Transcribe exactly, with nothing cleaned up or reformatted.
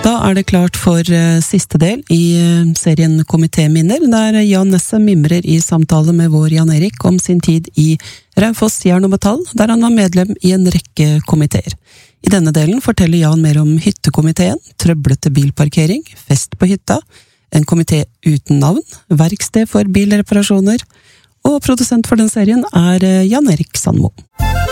Da er det klart for siste del i serien Komitéminner, der Jan Nesse mimrer i samtale med vår Jan Erik om sin tid i Raufoss Jern og Metall, der han var medlem i en rekke komiteer. I denne delen forteller Jan mer om hyttekomiteen, trøblete bilparkering, fest på hytta, en komité uten navn, verksted for bilreparasjoner, og produsent for den serien er Jan Erik Sandmo.